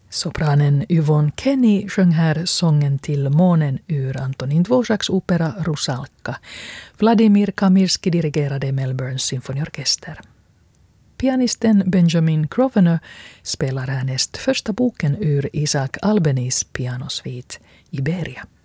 Sopranen Yvonne Kenny sjöng här sången till månen ur Antonin Dvořáks opera Rusalka. Vladimir Kamirski dirigerade Melbournes symfoniorkester. Pianisten Benjamin Grosvenor spelar härnäst första boken ur Isaac Albenis pianosvit Iberia.